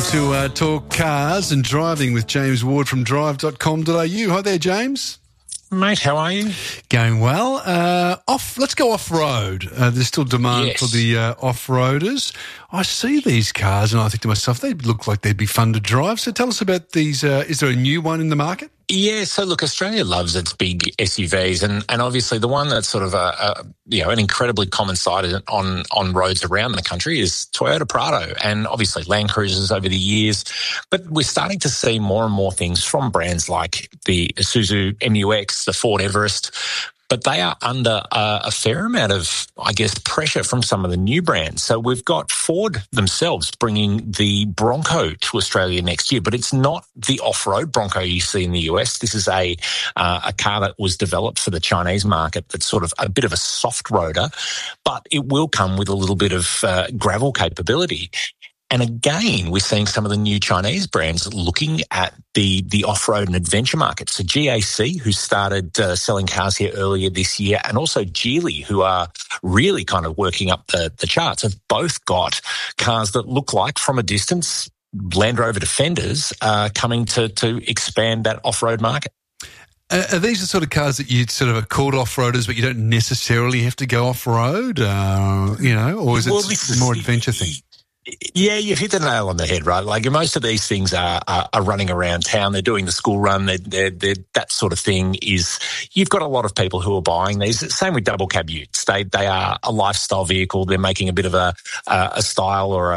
to talk cars and driving with James Ward from drive.com.au. Hi there, James. Mate, how are you? Going well. Let's go off-road. There's still demand for the off-roaders. I see these cars and I think to myself, they look like they'd be fun to drive. So tell us about these. Is there a new one in the market? Yeah, so look, Australia loves its big SUVs, and obviously the one that's sort of an incredibly common sight on roads around the country is Toyota Prado, and obviously Land Cruisers over the years. But we're starting to see more and more things from brands like the Isuzu MU-X, the Ford Everest. But they are under a fair amount of, I guess, pressure from some of the new brands. So we've got Ford themselves bringing the Bronco to Australia next year, but it's not the off-road Bronco you see in the US. This is a car that was developed for the Chinese market that's sort of a bit of a soft roader, but it will come with a little bit of gravel capability. And again, we're seeing some of the new Chinese brands looking at the off-road and adventure market. So GAC, who started selling cars here earlier this year, and also Geely, who are really kind of working up the charts, have both got cars that look like, from a distance, Land Rover Defenders coming to expand that off-road market. Are these the sort of cars that you sort of are called off-roaders, but you don't necessarily have to go off-road, or is it more adventure thing? Yeah, you've hit the nail on the head, right? Like most of these things are running around town. They're doing the school run. They're that sort of thing. You've got a lot of people who are buying these. Same with double cab utes. They are a lifestyle vehicle. They're making a bit of a style or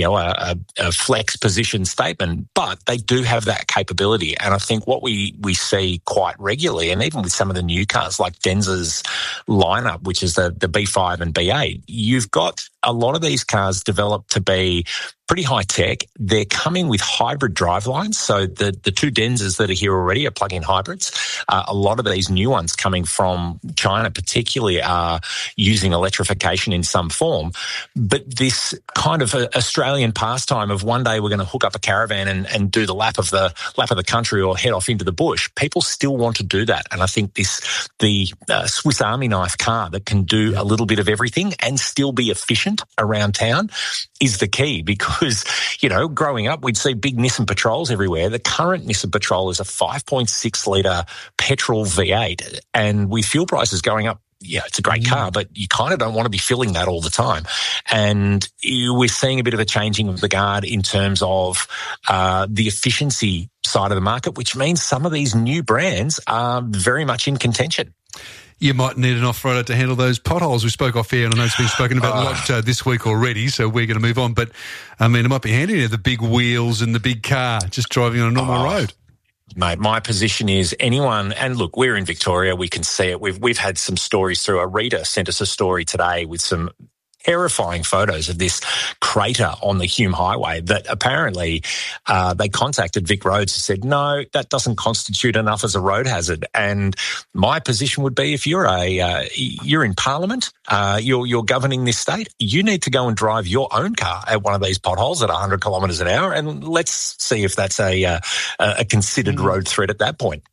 a flex position statement, but they do have that capability. And I think what we see quite regularly, and even with some of the new cars like Denza's lineup, which is the B5 and B8, you've got a lot of these cars developed to be pretty high tech. They're coming with hybrid drivelines. So the two Denzas that are here already are plug-in hybrids. A lot of these new ones coming from China particularly are using electrification in some form. But this kind of Australian pastime of one day we're going to hook up a caravan and do the lap of the country or head off into the bush, people still want to do that. And I think the Swiss Army knife car that can do a little bit of everything and still be efficient around town is the key, because, growing up, we'd see big Nissan Patrols everywhere. The current Nissan Patrol is a 5.6 litre petrol V8, and with fuel prices going up, it's a great car, but you kind of don't want to be filling that all the time. And we're seeing a bit of a changing of the guard in terms of the efficiency side of the market, which means some of these new brands are very much in contention. You might need an off-roader to handle those potholes. We spoke off air, and I know it's been spoken about a lot this week already, so we're going to move on. But, I mean, it might be handy to have the big wheels and the big car just driving on a normal road. Mate, my position is anyone, and look, we're in Victoria, we can see it. We've had some stories through. A reader sent us a story today with some terrifying photos of this crater on the Hume Highway that apparently they contacted Vic Roads and said, no, that doesn't constitute enough as a road hazard. And my position would be, if you're in Parliament, you're governing this state, you need to go and drive your own car at one of these potholes at 100 kilometres an hour, and let's see if that's a considered road threat at that point.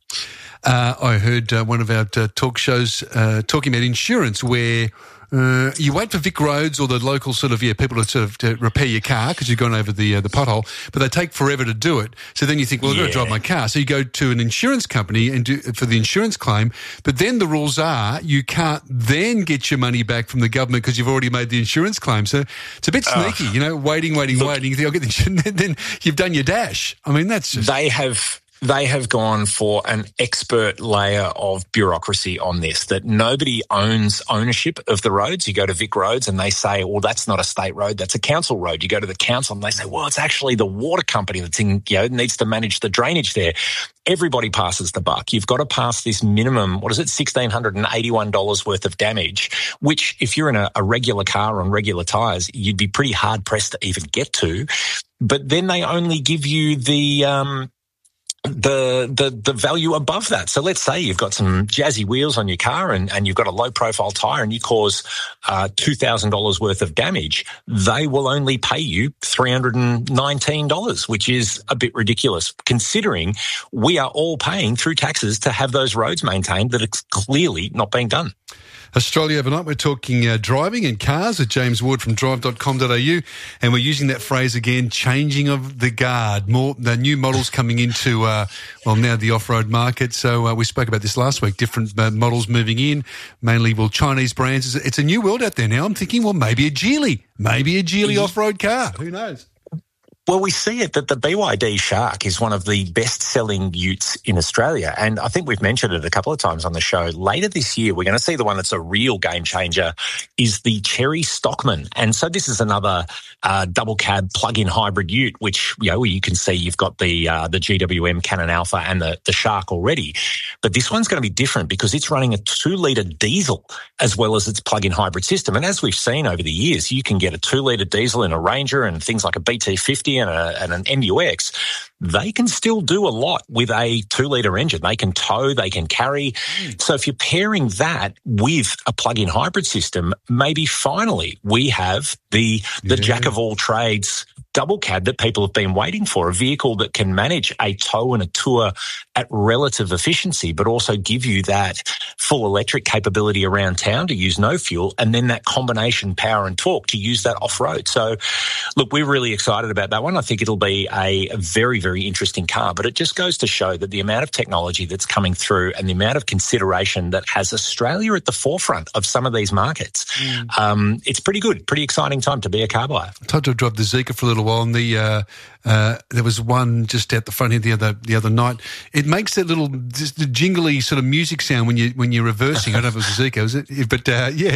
I heard one of our talk shows talking about insurance, where you wait for Vic Roads or the local people to repair your car because you've gone over the pothole, but they take forever to do it. So then you think, well, I've got to drive my car. So you go to an insurance company and do for the insurance claim, but then the rules are you can't then get your money back from the government because you've already made the insurance claim. So it's a bit sneaky, waiting. You think I'll get the insurance, then you've done your dash. I mean, that's just... They have gone for an expert layer of bureaucracy on this, that nobody owns ownership of the roads. You go to Vic Roads and they say, well, that's not a state road, that's a council road. You go to the council and they say, well, it's actually the water company that's needs to manage the drainage there. Everybody passes the buck. You've got to pass this minimum, $1,681 worth of damage, which if you're in a regular car on regular tyres, you'd be pretty hard pressed to even get to. But then they only give you the value above that. So let's say you've got some jazzy wheels on your car and you've got a low profile tyre and you cause $2,000 worth of damage. They will only pay you $319, which is a bit ridiculous considering we are all paying through taxes to have those roads maintained that it's clearly not being done. Australia Overnight, we're talking driving and cars with James Ward from drive.com.au, and we're using that phrase again, changing of the guard. More the new models coming into, now the off-road market. So we spoke about this last week, different models moving in, mainly, Chinese brands. It's a new world out there now. I'm thinking, maybe a Geely off-road car. Who knows? Well, we see it that the BYD Shark is one of the best-selling utes in Australia, and I think we've mentioned it a couple of times on the show. Later this year, we're going to see the one that's a real game changer is the Cherry Stockman, and so this is another double cab plug-in hybrid ute, which you can see you've got the GWM Canon Alpha and the Shark already, but this one's going to be different because it's running a 2-litre diesel as well as its plug-in hybrid system, and as we've seen over the years, you can get a 2-litre diesel in a Ranger and things like a BT50 and an MUX, they can still do a lot with a 2-litre engine. They can tow, they can carry. So if you're pairing that with a plug-in hybrid system, maybe finally we have the jack-of-all-trades double cab that people have been waiting for, a vehicle that can manage a tow and a tour at relative efficiency, but also give you that full electric capability around town to use no fuel, and then that combination power and torque to use that off-road. So, look, we're really excited about that one. I think it'll be a very, very interesting car, but it just goes to show that the amount of technology that's coming through and the amount of consideration that has Australia at the forefront of some of these markets, it's pretty good, pretty exciting time to be a car buyer. I tried to drive the Zeekr for a little while, and there was one just out the front here the other night. It makes that little just the jingly sort of music sound when you're reversing. I don't know if it was a Zeekr, was it? But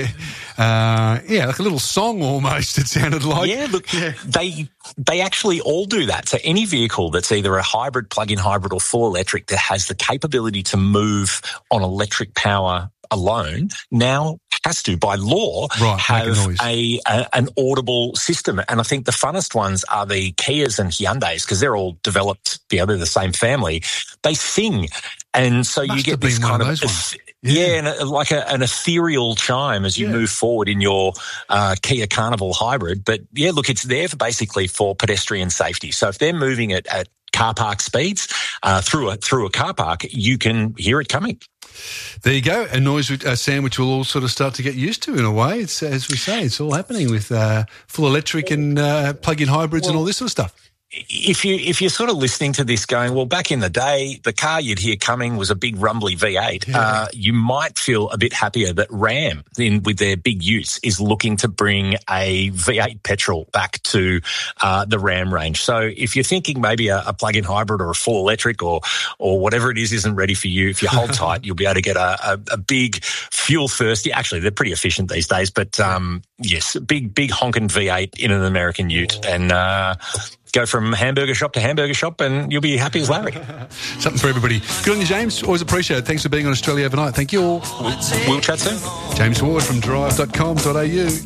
like a little song almost. It sounded like. Yeah, look, they actually all do that. So any vehicle that's either a hybrid, plug-in hybrid, or full electric that has the capability to move on electric power alone now has to, by law, have an audible system. And I think the funnest ones are the Kias and Hyundais, because they're all developed, they're the same family. They sing. And so you get this kind of like an ethereal chime as you move forward in your Kia Carnival hybrid. But look, it's there for pedestrian safety. So if they're moving it at car park speeds through a car park, you can hear it coming. There you go, a noise sound which we'll all sort of start to get used to in a way. It's, as we say, it's all happening with full electric and plug-in hybrids and all this sort of stuff. If you're sort of listening to this going, well, back in the day, the car you'd hear coming was a big rumbly V8. You might feel a bit happier that Ram, with their big utes, is looking to bring a V8 petrol back to the Ram range. So if you're thinking maybe a plug-in hybrid or a full electric or whatever it is isn't ready for you, if you hold tight, you'll be able to get a big fuel-thirsty. Actually, they're pretty efficient these days, but yes, big honking V8 in an American ute, and go from hamburger shop to hamburger shop and you'll be happy as Larry. Something for everybody. Good on you, James. Always appreciate it. Thanks for being on Australia Overnight. Thank you all. We'll chat soon. James Ward from drive.com.au.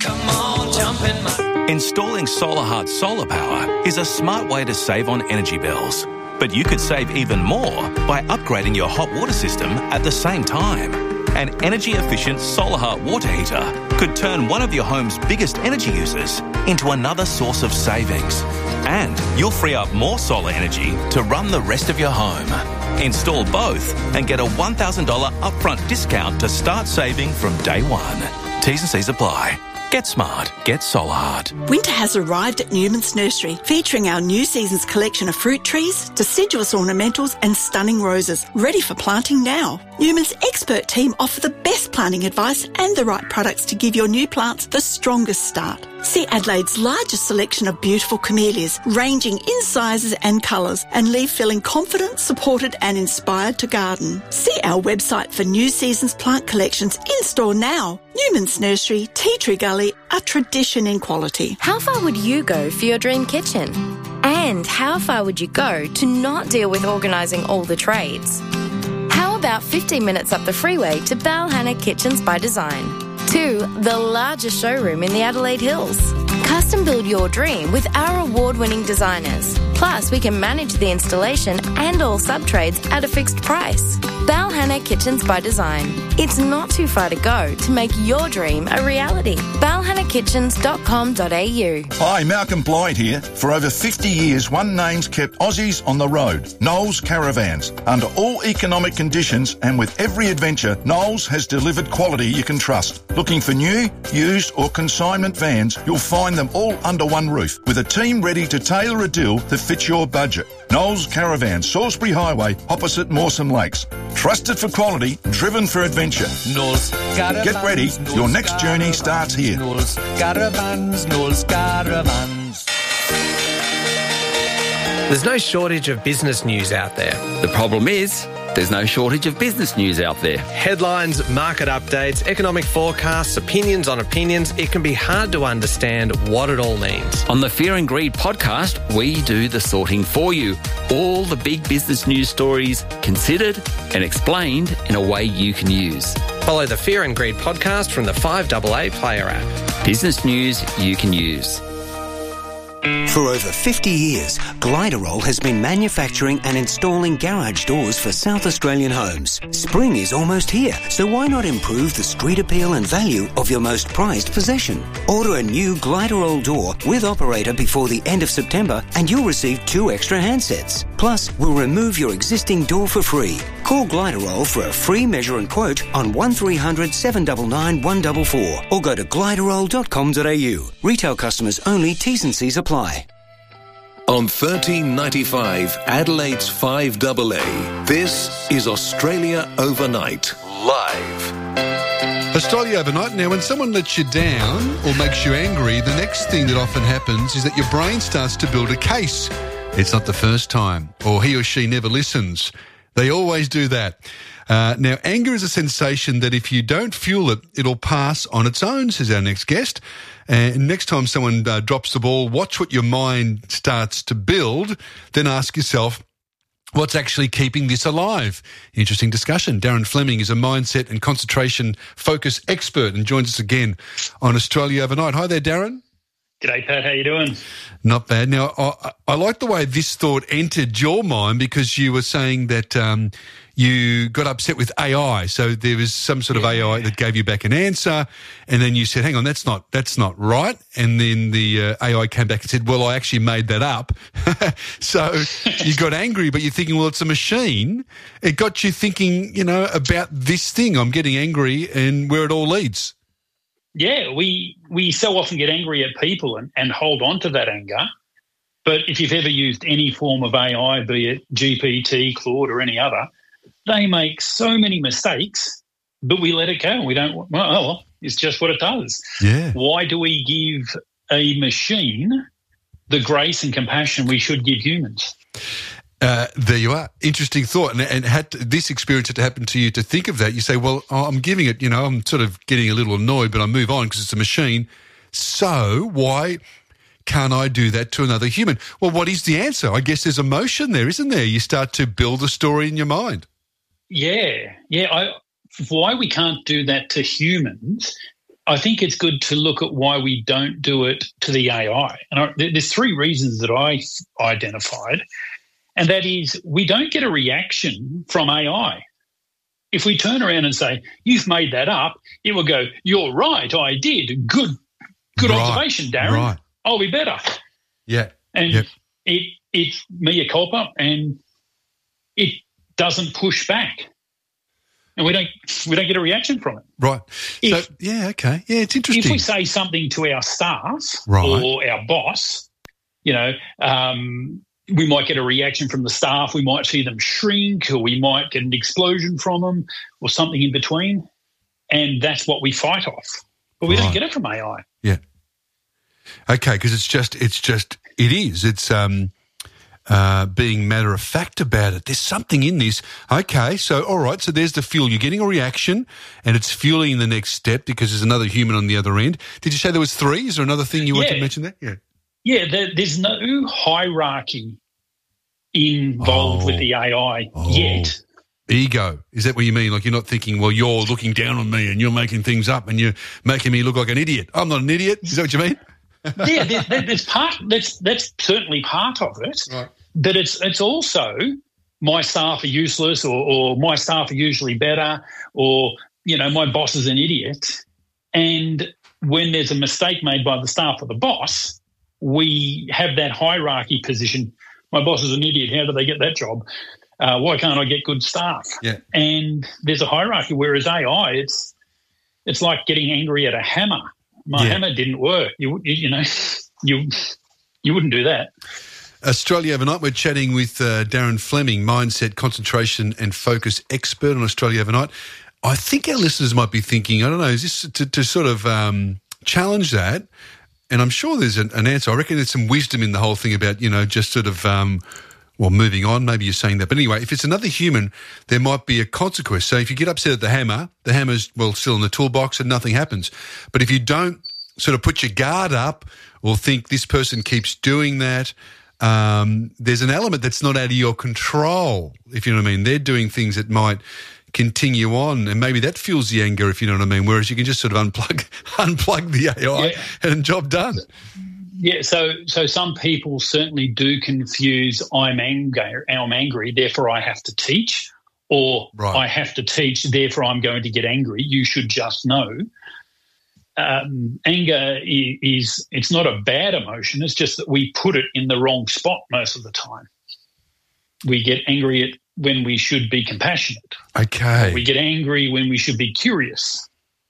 Installing SolarHeart solar power is a smart way to save on energy bills. But you could save even more by upgrading your hot water system at the same time. An energy-efficient SolarHeart water heater could turn one of your home's biggest energy users into another source of savings. And you'll free up more solar energy to run the rest of your home. Install both and get a $1,000 upfront discount to start saving from day one. T's and C's apply. Get smart. Get SolarHeart. Winter has arrived at Newman's Nursery, featuring our new season's collection of fruit trees, deciduous ornamentals and stunning roses, ready for planting now. Newman's expert team offer the best planting advice and the right products to give your new plants the strongest start. See Adelaide's largest selection of beautiful camellias, ranging in sizes and colours, and leave feeling confident, supported and inspired to garden. See our website for new season's plant collections in store now. Newman's Nursery, Tea Tree Gully, a tradition in quality. How far would you go for your dream kitchen? And how far would you go to not deal with organising all the trades? How about 15 minutes up the freeway to Balhanna Kitchens by Design? 2, the largest showroom in the Adelaide Hills. Custom build your dream with our award-winning designers. Plus, we can manage the installation and all sub-trades at a fixed price. Balhanna Kitchens by Design. It's not too far to go to make your dream a reality. balhannakitchens.com.au. Hi, Malcolm Blythe here. For over 50 years, one name's kept Aussies on the road. Knowles Caravans. Under all economic conditions and with every adventure, Knowles has delivered quality you can trust. Looking for new, used or consignment vans, you'll find them all under one roof with a team ready to tailor a deal that fits your budget. Knowles Caravan, Salisbury Highway, opposite Mawson Lakes. Trusted for quality, driven for adventure. Knowles Caravans. Get ready, your next journey starts here. Knowles Caravans, Knowles Caravans. There's no shortage of business news out there. The problem is, there's no shortage of business news out there. Headlines, market updates, economic forecasts, opinions on opinions. It can be hard to understand what it all means. On the Fear and Greed podcast, we do the sorting for you. All the big business news stories considered and explained in a way you can use. Follow the Fear and Greed podcast from the 5AA Player app. Business news you can use. For over 50 years, Gliderol has been manufacturing and installing garage doors for South Australian homes. Spring is almost here, so why not improve the street appeal and value of your most prized possession? Order a new Gliderol door with operator before the end of September and you'll receive 2 extra handsets. Plus, we'll remove your existing door for free. Call Gliderol for a free measure and quote on 1300 799 144 or go to gliderol.com.au. Retail customers only, T's and C's apply. On 1395 Adelaide's 5AA, this is Australia Overnight, live. Australia Overnight. Now, when someone lets you down or makes you angry, the next thing that often happens is that your brain starts to build a case. It's not the first time, or he or she never listens. They always do that. Now, anger is a sensation that if you don't fuel it, it'll pass on its own, says our next guest. And next time someone drops the ball, watch what your mind starts to build, then ask yourself, what's actually keeping this alive? Interesting discussion. Darren Fleming is a mindset and concentration focus expert and joins us again on Australia Overnight. Hi there, Darren. G'day, Pat. How you doing? Not bad. Now, I like the way this thought entered your mind because you were saying that you got upset with AI. So there was some sort of AI that gave you back an answer, and then you said, hang on, that's not right. And then the AI came back and said, well, I actually made that up. So you got angry, but you're thinking, well, it's a machine. It got you thinking, about this thing. I'm getting angry and where it all leads. Yeah, we so often get angry at people and hold on to that anger. But if you've ever used any form of AI, be it GPT, Claude or any other, they make so many mistakes, but we let it go. We don't, well, it's just what it does. Yeah. Why do we give a machine the grace and compassion we should give humans? There you are. Interesting thought. And had this experience had to happen to you to think of that, you say, well, I'm giving it, I'm sort of getting a little annoyed, but I move on because it's a machine. So why can't I do that to another human? Well, what is the answer? I guess there's emotion there, isn't there? You start to build a story in your mind. Yeah. Why we can't do that to humans, I think it's good to look at why we don't do it to the AI. And there's 3 reasons that I identified. And that is, we don't get a reaction from AI. If we turn around and say, you've made that up, it will go, you're right, I did. Good observation, Darren. Right. I'll be better. Yeah. And it's mea culpa, and it doesn't push back. And we don't get a reaction from it. Right. Okay. Yeah, it's interesting. If we say something to our staff right. or our boss, we might get a reaction from the staff. We might see them shrink, or we might get an explosion from them, or something in between. And that's what we fight off. But we don't get it from AI. Yeah. Okay, because it's being matter of fact about it. There's something in this. Okay, so all right, so there's the fuel. You're getting a reaction, and it's fueling the next step because there's another human on the other end. Did you say there was 3? Is there another thing you wanted to mention there? Yeah. Yeah, there's no hierarchy involved with the AI yet. Ego. Is that what you mean? Like you're not thinking, well, you're looking down on me and you're making things up and you're making me look like an idiot. I'm not an idiot. Is that what you mean? there's part. That's certainly part of it. Right. But it's also my staff are useless, or my staff are usually better, or my boss is an idiot. And when there's a mistake made by the staff or the boss, we have that hierarchy position. My boss is an idiot. How do they get that job? Why can't I get good staff? Yeah. And there's a hierarchy. Whereas AI, it's like getting angry at a hammer. My hammer didn't work. You wouldn't do that. Australia Overnight, we're chatting with Darren Fleming, mindset, concentration and focus expert on Australia Overnight. I think our listeners might be thinking, I don't know, is this to sort of challenge that? And I'm sure there's an answer. I reckon there's some wisdom in the whole thing about, just sort of, moving on. Maybe you're saying that. But anyway, if it's another human, there might be a consequence. So if you get upset at the hammer's, still in the toolbox and nothing happens. But if you don't sort of put your guard up or think this person keeps doing that, there's an element that's not out of your control, if you know what I mean. They're doing things that might continue on, and maybe that fuels the anger, if you know what I mean, whereas you can just sort of unplug the AI and job done. Yeah, so some people certainly do confuse I'm angry, therefore I have to teach, or I have to teach, therefore I'm going to get angry. You should just know. Anger it's not a bad emotion, it's just that we put it in the wrong spot most of the time. We get angry when we should be compassionate. Okay. We get angry when we should be curious.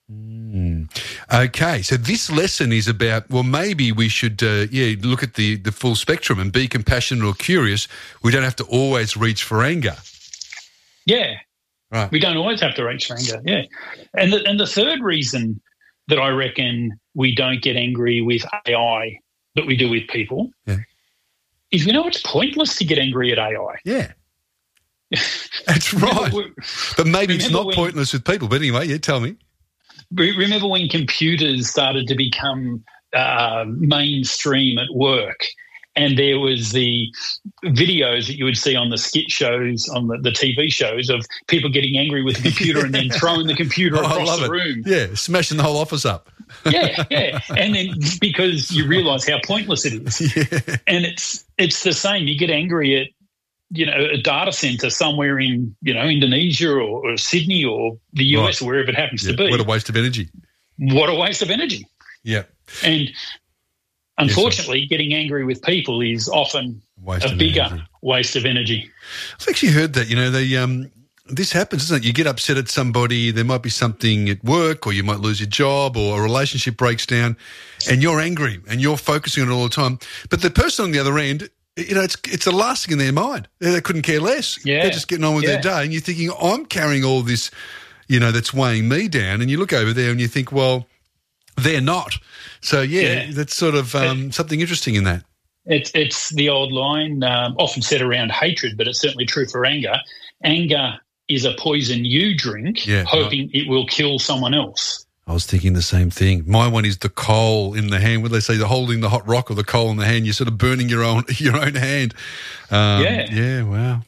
Okay, so this lesson is about, maybe we should look at the full spectrum and be compassionate or curious. We don't have to always reach for anger. Yeah. Right. We don't always have to reach for anger, yeah. And the third reason that I reckon we don't get angry with AI that we do with people is it's pointless to get angry at AI. Yeah. That's right. But maybe it's not pointless with people. But anyway, tell me. Remember when computers started to become mainstream at work, and there was the videos that you would see on the skit shows, on the TV shows, of people getting angry with the computer and then throwing the computer across the room. Yeah, smashing the whole office up. Yeah. And then because you realise how pointless it is. Yeah. And it's the same. You get angry at a data centre somewhere in, Indonesia or Sydney or the US or wherever it happens to be. What a waste of energy. What a waste of energy. Yeah. And unfortunately, getting angry with people is often a bigger waste of energy. I've actually heard that, this happens, doesn't it? You get upset at somebody, there might be something at work, or you might lose your job, or a relationship breaks down, and you're angry and you're focusing on it all the time. But the person on the other end, it's the last thing in their mind. They couldn't care less. Yeah. They're just getting on with their day, and you're thinking, I'm carrying all this, that's weighing me down. And you look over there and you think, well, they're not. So, that's sort of something interesting in that. It's the old line, often said around hatred, but it's certainly true for anger. Anger is a poison you drink, hoping it will kill someone else. I was thinking the same thing. My one is the coal in the hand. When they say they're holding the hot rock or the coal in the hand, you're sort of burning your own hand. Yeah, wow.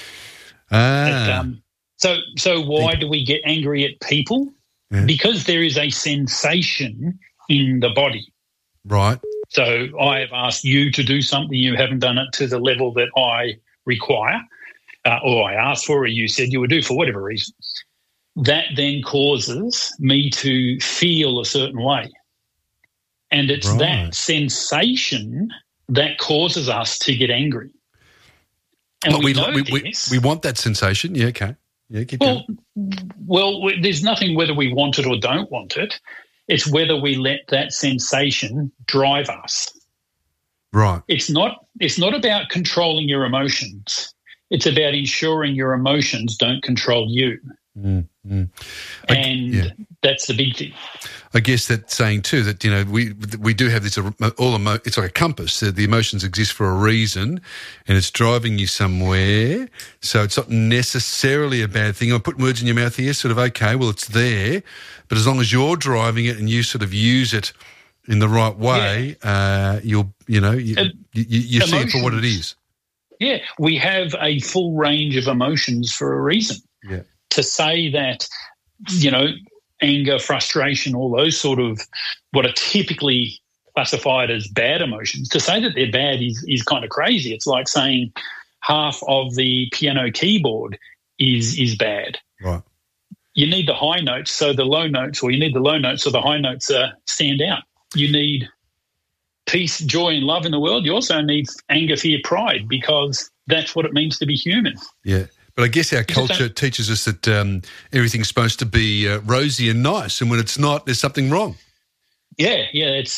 So why do we get angry at people? Yeah. Because there is a sensation in the body. Right. So I have asked you to do something, you haven't done it to the level that I require, or I asked for, or you said you would do for whatever reason. That then causes me to feel a certain way. And it's that sensation that causes us to get angry. And we want that sensation. Yeah, okay. Yeah, keep going. Well, there's nothing whether we want it or don't want it. It's whether we let that sensation drive us. Right. It's not about controlling your emotions. It's about ensuring your emotions don't control you. Mm-hmm. And that's the big thing. I guess that's saying too that we do have this it's like a compass. The emotions exist for a reason, and it's driving you somewhere. So it's not necessarily a bad thing. I put words in your mouth here, sort of okay. Well, it's there, but as long as you're driving it and you sort of use it in the right way, you see it for what it is. Yeah, we have a full range of emotions for a reason. Yeah. To say that, anger, frustration, all those sort of what are typically classified as bad emotions. To say that they're bad is kind of crazy. It's like saying half of the piano keyboard is bad. Right. You need the high notes so the low notes, or you need the low notes so the high notes stand out. You need peace, joy, and love in the world. You also need anger, fear, pride, because that's what it means to be human. Yeah. But I guess our culture teaches us that everything's supposed to be rosy and nice, and when it's not, there's something wrong. Yeah, it's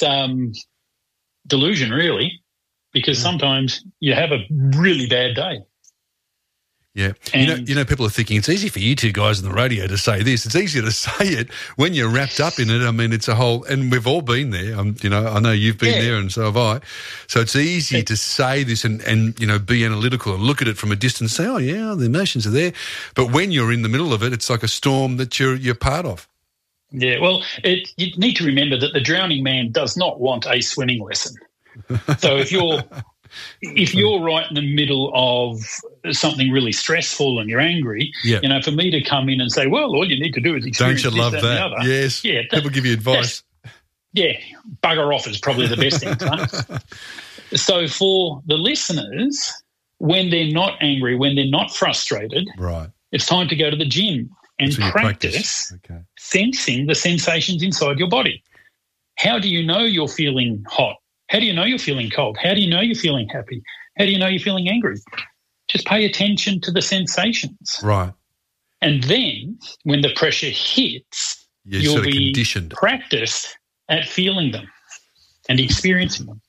delusion, really, because sometimes you have a really bad day. Yeah. You know, people are thinking it's easy for you two guys on the radio to say this. It's easier to say it when you're wrapped up in it. I mean, it's a whole, and we've all been there. I know you've been there, and so have I. So it's easy to say this and be analytical and look at it from a distance, say, oh, yeah, the emotions are there. But when you're in the middle of it, it's like a storm that you're part of. Yeah, well, you need to remember that the drowning man does not want a swimming lesson. So if you're right in the middle of something really stressful and you're angry, for me to come in and say, well, all you need to do is experience Don't you love this, that? and the other. Yes. Yeah, people give you advice. Yeah, bugger off is probably the best answer. So for the listeners, when they're not angry, when they're not frustrated, right, it's time to go to the gym and practice sensing the sensations inside your body. How do you know you're feeling hot? How do you know you're feeling cold? How do you know you're feeling happy? How do you know you're feeling angry? Just pay attention to the sensations. Right. And then when the pressure hits, you'll sort of be conditioned, practiced at feeling them and experiencing them.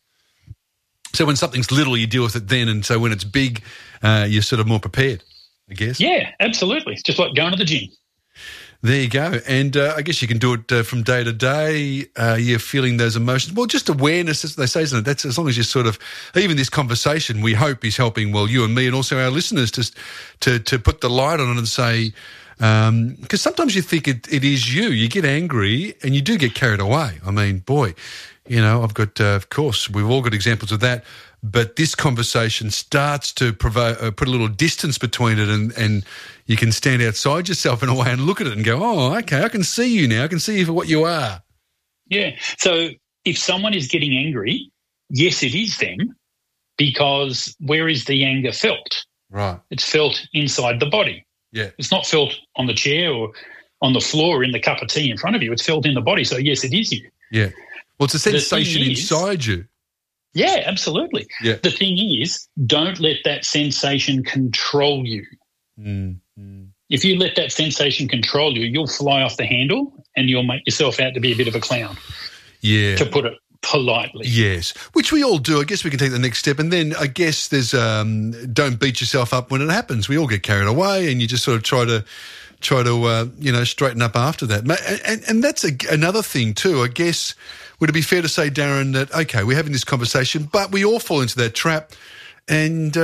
So when something's little, you deal with it then, and so when it's big, you're sort of more prepared, I guess. Yeah, absolutely. It's just like going to the gym. There you go. And I guess you can do it from day to day. You're feeling those emotions. Well, just awareness, as they say, isn't it? That's as long as you're sort of, even this conversation, we hope is helping, well, you and me and also our listeners to put the light on it and say, because sometimes you think it is you. You get angry and you do get carried away. I mean, boy, I've got, of course, we've all got examples of that. But this conversation starts to put a little distance between it, and you can stand outside yourself in a way and look at it and go, oh, okay, I can see you now. I can see you for what you are. Yeah. So if someone is getting angry, yes, it is them, because where is the anger felt? Right. It's felt inside the body. Yeah. It's not felt on the chair or on the floor or in the cup of tea in front of you. It's felt in the body. So, yes, it is you. Yeah. Well, it's a sensation inside you. Yeah, absolutely. Yeah. The thing is, don't let that sensation control you. Mm-hmm. If you let that sensation control you, you'll fly off the handle and you'll make yourself out to be a bit of a clown. Yeah. To put it politely. Yes, which we all do. I guess we can take the next step, and then I guess there's don't beat yourself up when it happens. We all get carried away, and you just sort of try to straighten up after that. And that's another thing too, I guess. Would it be fair to say, Darren, that, okay, we're having this conversation, but we all fall into that trap, and,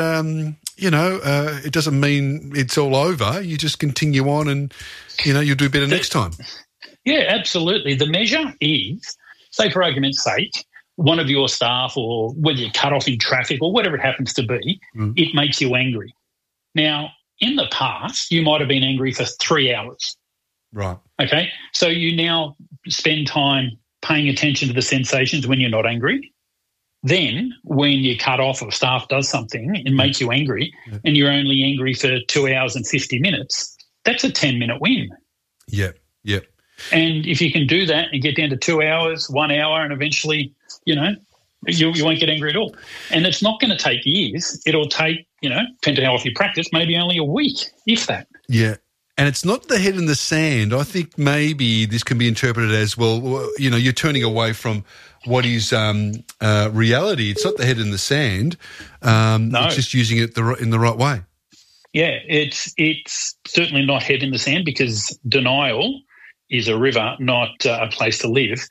it doesn't mean it's all over. You just continue on and, you'll do better next time. Yeah, absolutely. The measure is, say for argument's sake, one of your staff, or whether you're cut off in traffic or whatever it happens to be, it makes you angry. Now, in the past, you might have been angry for 3 hours. Right. Okay? So you now spend time paying attention to the sensations when you're not angry. Then when you're cut off or staff does something and makes you angry, and you're only angry for 2 hours and 50 minutes, that's a 10-minute win. Yep. And if you can do that and get down to 2 hours, 1 hour, and eventually, you won't get angry at all. And it's not going to take years. It'll take, depending on how often you practice, maybe only a week, if that. Yeah. And it's not the head in the sand. I think maybe this can be interpreted as, well, you're turning away from what is reality. It's not the head in the sand. No. It's just using it in the right way. Yeah, it's certainly not head in the sand, because denial is a river, not a place to live.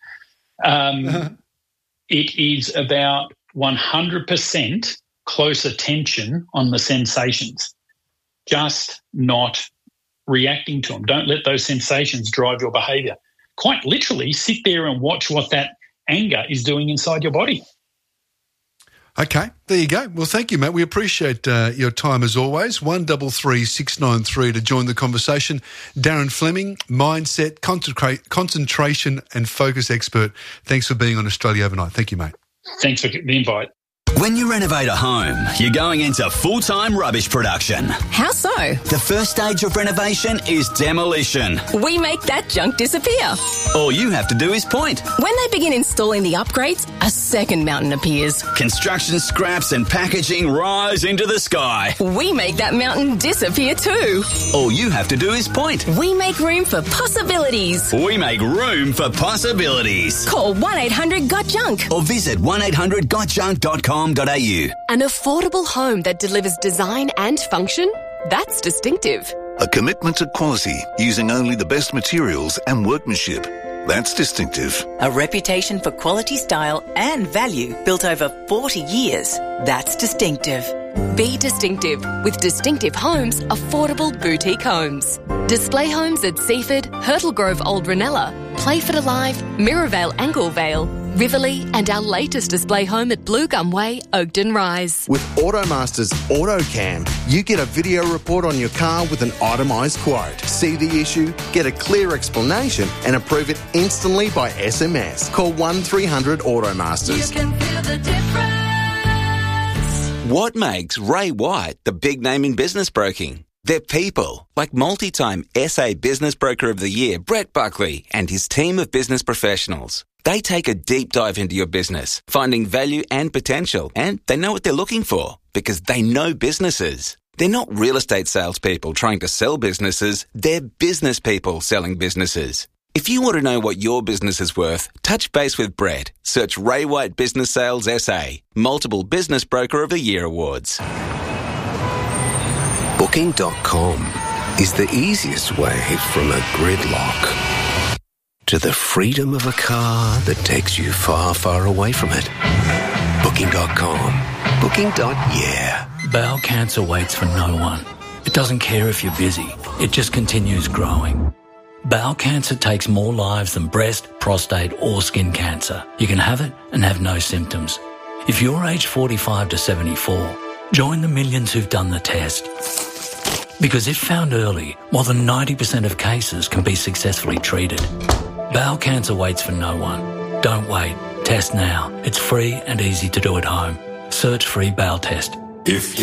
It is about 100% close attention on the sensations, just not reacting to them. Don't let those sensations drive your behaviour. Quite literally, sit there and watch what that anger is doing inside your body. Okay, there you go. Well, thank you, Matt. We appreciate your time as always. 133693 to join the conversation. Darren Fleming, mindset, concentration and focus expert. Thanks for being on Australia Overnight. Thank you, mate. Thanks for the invite. When you renovate a home, you're going into full-time rubbish production. How so? The first stage of renovation is demolition. We make that junk disappear. All you have to do is point. When they begin installing the upgrades, a second mountain appears. Construction scraps and packaging rise into the sky. We make that mountain disappear too. All you have to do is point. We make room for possibilities. We make room for possibilities. Call 1-800-GOT-JUNK or visit 1-800-GOTJUNK.com. An affordable home that delivers design and function? That's distinctive. A commitment to quality using only the best materials and workmanship. That's distinctive. A reputation for quality, style and value built over 40 years. That's distinctive. Be distinctive with Distinctive Homes Affordable Boutique Homes. Display homes at Seaford, Hurtle Grove Old Ranella, Playford Alive, Mirrorvale Anglevale, Riverlea and our latest display home at Blue Gum Way, Oakden Rise. With Automaster's AutoCam, you get a video report on your car with an itemised quote. See the issue, get a clear explanation and approve it instantly by SMS. Call 1300-AUTOMASTERS. You can feel the difference. What makes Ray White the big name in business broking? They're people, like multi-time SA Business Broker of the Year, Brett Buckley, and his team of business professionals. They take a deep dive into your business, finding value and potential, and they know what they're looking for because they know businesses. They're not real estate salespeople trying to sell businesses, they're business people selling businesses. If you want to know what your business is worth, touch base with Brett. Search Ray White Business Sales SA, multiple Business Broker of the Year awards. Booking.com is the easiest way from a gridlock to the freedom of a car that takes you far, far away from it. Booking.com. Booking.yeah. Bowel cancer waits for no one. It doesn't care if you're busy. It just continues growing. Bowel cancer takes more lives than breast, prostate or skin cancer. You can have it and have no symptoms. If you're aged 45 to 74, join the millions who've done the test. Because if found early, more than 90% of cases can be successfully treated. Bowel cancer waits for no one. Don't wait. Test now. It's free and easy to do at home. Search free bowel test.